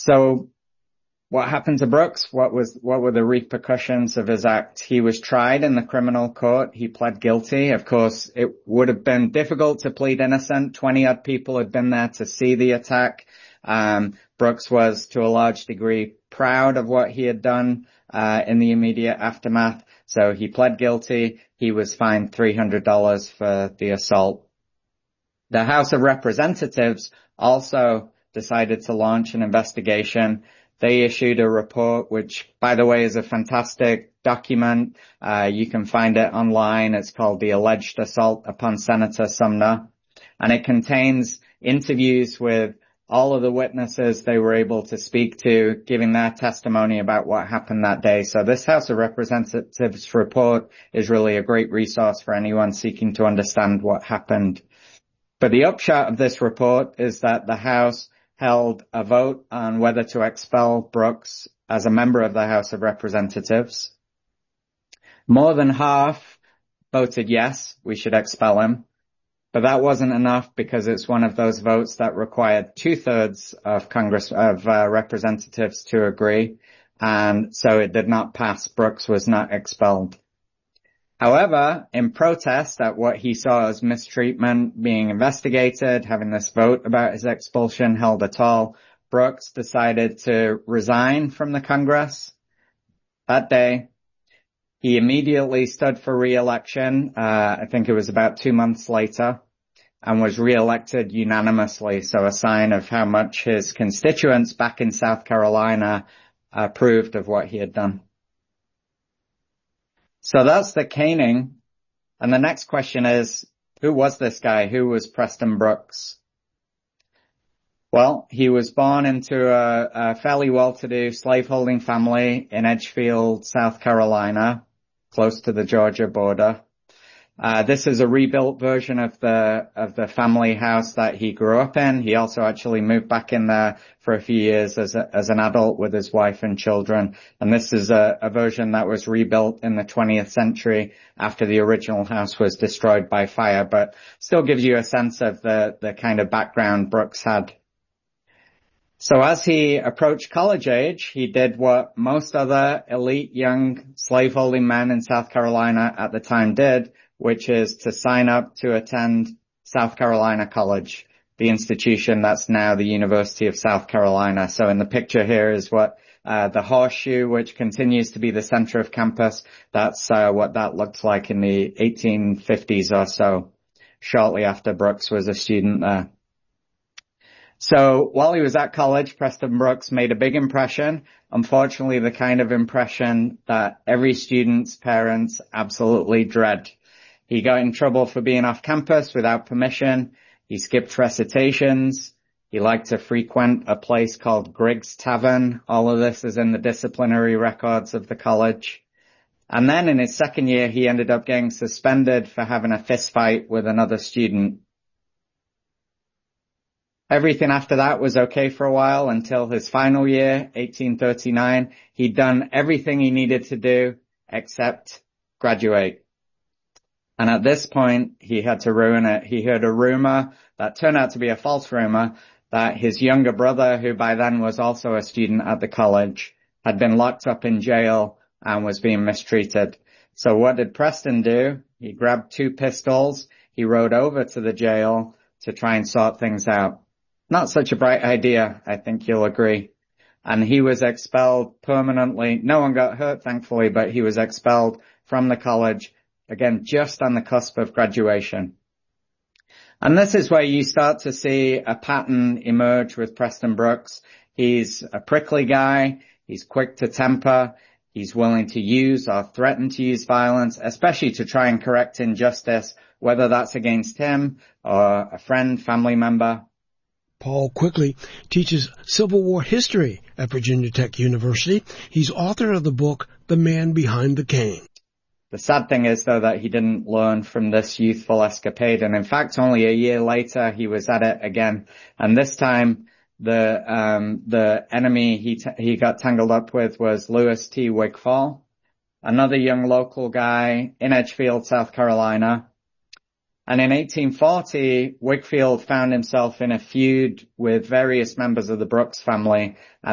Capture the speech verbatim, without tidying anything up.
So what happened to Brooks? What was, what were the repercussions of his act? He was tried in the criminal court. He pled guilty. Of course, it would have been difficult to plead innocent. twenty odd people had been there to see the attack. Um, Brooks was to a large degree proud of what he had done, uh, in the immediate aftermath. So he pled guilty. He was fined three hundred dollars for the assault. The House of Representatives also decided to launch an investigation. They issued a report, which, by the way, is a fantastic document. Uh, you can find it online. It's called The Alleged Assault Upon Senator Sumner. And it contains interviews with all of the witnesses they were able to speak to, giving their testimony about what happened that day. So this House of Representatives report is really a great resource for anyone seeking to understand what happened. But the upshot of this report is that the House held a vote on whether to expel Brooks as a member of the House of Representatives. More than half voted yes, we should expel him. But that wasn't enough because it's one of those votes that required two-thirds of Congress, of uh, representatives to agree. And so it did not pass. Brooks was not expelled. However, in protest at what he saw as mistreatment being investigated, having this vote about his expulsion held at all, Brooks decided to resign from the Congress that day. He immediately stood for re-election, uh, I think it was about two months later, and was re-elected unanimously, so a sign of how much his constituents back in South Carolina approved of what he had done. So that's the caning. And the next question is, who was this guy? Who was Preston Brooks? Well, he was born into a, a fairly well-to-do slaveholding family in Edgefield, South Carolina, close to the Georgia border. Uh, this is a rebuilt version of the, of the family house that he grew up in. He also actually moved back in there for a few years as a, as an adult with his wife and children. And this is a, a version that was rebuilt in the twentieth century after the original house was destroyed by fire, but still gives you a sense of the, the kind of background Brooks had. So as he approached college age, he did what most other elite young slaveholding men in South Carolina at the time did, which is to sign up to attend South Carolina College, the institution that's now the University of South Carolina. So in the picture here is what uh, the horseshoe, which continues to be the center of campus. That's uh, what that looked like in the eighteen fifties or so, shortly after Brooks was a student there. So while he was at college, Preston Brooks made a big impression. Unfortunately, the kind of impression that every student's parents absolutely dread. He got in trouble for being off campus without permission. He skipped recitations. He liked to frequent a place called Griggs Tavern. All of this is in the disciplinary records of the college. And then in his second year, he ended up getting suspended for having a fist fight with another student. Everything after that was okay for a while until his final year, eighteen thirty-nine. He'd done everything he needed to do except graduate. And at this point, he had to ruin it. He heard a rumor that turned out to be a false rumor that his younger brother, who by then was also a student at the college, had been locked up in jail and was being mistreated. So what did Preston do? He grabbed two pistols. He rode over to the jail to try and sort things out. Not such a bright idea, I think you'll agree. And he was expelled permanently. No one got hurt, thankfully, but he was expelled from the college, again, just on the cusp of graduation. And this is where you start to see a pattern emerge with Preston Brooks. He's a prickly guy. He's quick to temper. He's willing to use or threaten to use violence, especially to try and correct injustice, whether that's against him or a friend, family member. Paul Quigley teaches Civil War history at Virginia Tech University. He's author of the book, The Man Behind the Cane. The sad thing is, though, that he didn't learn from this youthful escapade. And in fact, only a year later, he was at it again. And this time, the um the enemy he t- he got tangled up with was Lewis T. Wigfall, another young local guy in Edgefield, South Carolina. And in eighteen forty, Wigfall found himself in a feud with various members of the Brooks family. And